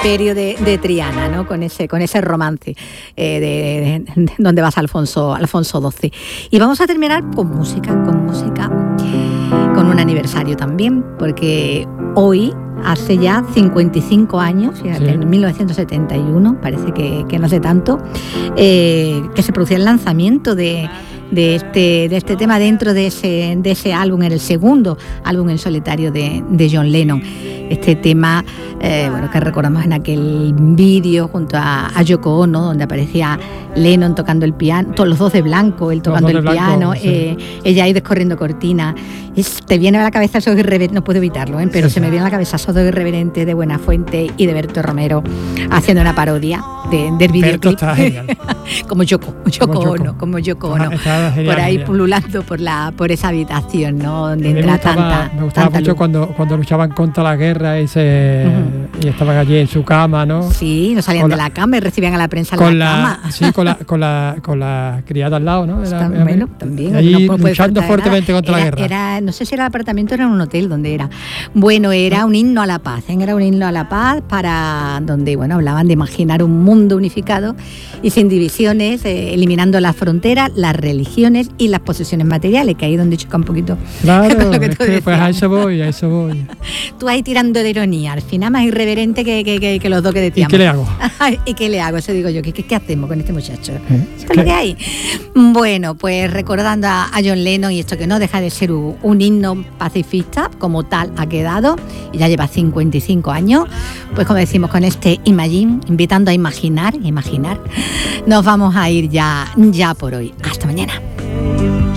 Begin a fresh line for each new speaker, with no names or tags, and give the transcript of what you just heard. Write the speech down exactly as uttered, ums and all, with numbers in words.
imperio de, de Triana, ¿no? Con ese, con ese romance eh, de, de, de donde vas Alfonso, Alfonso doce. Y vamos a terminar con música, con música, con un aniversario también, porque hoy, hace ya cincuenta y cinco años, fíjate, sí. En mil novecientos setenta y uno, parece que, que no hace tanto, eh, que se producía el lanzamiento de, de, este, de este tema dentro de ese, de ese álbum, en el segundo álbum en solitario de, de John Lennon. Este tema, eh, bueno, que recordamos en aquel vídeo junto a, a Yoko Ono, donde aparecía Lennon tocando el piano, todos los dos de blanco, él tocando el piano, blanco, sí. eh, ella ahí descorriendo cortina. Es, te viene a la cabeza Sodo Irreverente, no puedo evitarlo, ¿eh? pero sí, se sí. me viene a la cabeza Sodo Irreverente de Buenafuente y de Berto Romero haciendo una parodia de, del videoclip.
Está genial.
como Yoko, Yoko
como
Ono, como Yoko Ono,
está genial,
por ahí
genial.
pululando por la por esa habitación, ¿no? Donde
me
entra
gustaba,
tanta.
Me gustaba
tanta
mucho
luz.
cuando, cuando luchaban contra la guerra y, se, uh-huh. y estaban allí en su cama, ¿no?
Sí, no salían con de la, la cama y recibían a la prensa
con
en la,
la
cama.
Sí, con la, con la, con la criada al lado, ¿no? Era,
Está, bueno, también.
Ahí
no
luchando fuertemente contra
era,
la guerra.
Era, no sé si era el apartamento o era un hotel donde era. Bueno, era ¿no? un himno a la paz, ¿eh? Era un himno a la paz para donde, bueno, hablaban de imaginar un mundo unificado y sin divisiones, eh, eliminando las fronteras, las religiones y las posesiones materiales, que ahí es donde choca un poquito.
Claro, lo que es que, pues a eso voy, a eso voy.
Tú ahí tirando de ironía, al final más irreverente que, que, que, que los dos que decíamos.
¿Y qué le hago?
¿Y qué le hago? Eso digo yo, ¿qué, qué, qué hacemos con este muchacho?
¿Eh?
¿Eso es lo que hay? Bueno, pues recordando a, a John Lennon, y esto que no deja de ser un, un himno pacifista, como tal ha quedado, y ya lleva cincuenta y cinco años, pues como decimos con este Imagine, invitando a imaginar, imaginar, nos vamos a ir ya, ya por hoy. Hasta mañana.